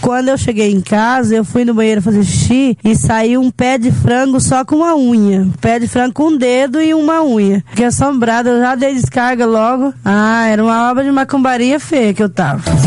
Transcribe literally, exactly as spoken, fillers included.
Quando eu cheguei em casa, eu fui no banheiro fazer xixi e saiu um pé de frango só com uma unha. Pé de frango com um dedo e uma unha. Fiquei assombrada, eu já dei descarga logo. Ah, era uma obra de macumbaria feia que eu tava.